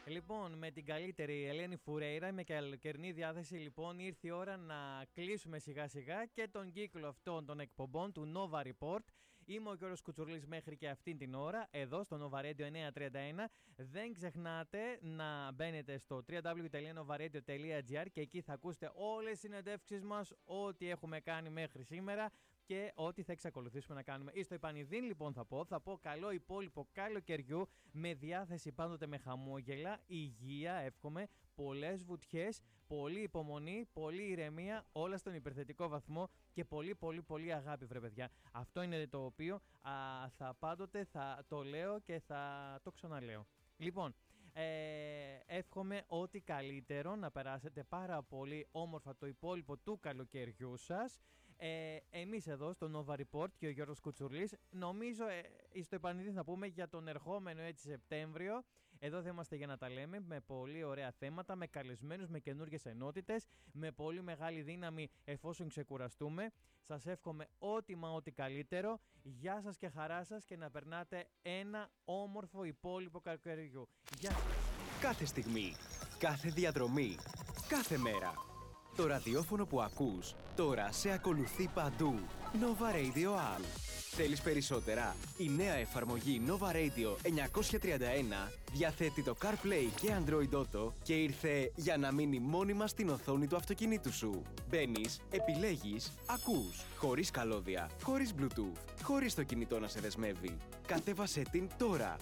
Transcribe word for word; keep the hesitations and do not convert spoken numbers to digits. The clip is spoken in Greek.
Λοιπόν, με την καλύτερη Ελένη Φουρέιρα, με καλοκαιρινή διάθεση, λοιπόν, ήρθε η ώρα να κλείσουμε σιγά σιγά και τον κύκλο αυτών των εκπομπών του Nova Report. Είμαι ο Γιώργος Κουτσουρλής μέχρι και αυτήν την ώρα, εδώ στο Nova Radio εννιακόσια τριάντα ένα. Δεν ξεχνάτε να μπαίνετε στο double-u double-u double-u τελεία nova radio τελεία gr και εκεί θα ακούσετε όλες τις συνεντεύξεις μας, ό,τι έχουμε κάνει μέχρι σήμερα και ό,τι θα εξακολουθήσουμε να κάνουμε. Ή στο επανειδήν, λοιπόν, θα πω, θα πω καλό υπόλοιπο καλοκαιριού, με διάθεση πάντοτε με χαμόγελα, υγεία, εύχομαι, πολλές βουτιές, πολλή υπομονή, πολλή ηρεμία, όλα στον υπερθετικό βαθμό και πολύ πολύ πολύ αγάπη, βρε παιδιά. Αυτό είναι το οποίο α, θα πάντοτε θα το λέω και θα το ξαναλέω. Λοιπόν, Ε, εύχομαι ό,τι καλύτερο, να περάσετε πάρα πολύ όμορφα το υπόλοιπο του καλοκαιριού σας. Ε, εμείς εδώ στο Nova Report και ο Γιώργος Κουτσουρλής, νομίζω ε, στο επανειδή θα πούμε για τον ερχόμενο έτσι Σεπτέμβριο. Εδώ θα είμαστε για να τα λέμε με πολύ ωραία θέματα, με καλεσμένους, με καινούργιες ενότητες, με πολύ μεγάλη δύναμη εφόσον ξεκουραστούμε. Σας εύχομαι ό,τι μα ό,τι καλύτερο. Γεια σας και χαρά σας και να περνάτε ένα όμορφο υπόλοιπο καλοκαιριού. Γεια σας. Κάθε στιγμή, κάθε διαδρομή, κάθε μέρα. Το ραδιόφωνο που ακούς τώρα σε ακολουθεί παντού. Nova Radio All. Θέλεις περισσότερα? Η νέα εφαρμογή Nova Radio εννιακόσια τριάντα ένα διαθέτει το CarPlay και Android Auto και ήρθε για να μείνει μόνιμα στην οθόνη του αυτοκινήτου σου. Μπαίνεις, επιλέγεις, ακούς, χωρίς καλώδια, χωρίς Bluetooth, χωρίς το κινητό να σε δεσμεύει. Κατέβασέ την τώρα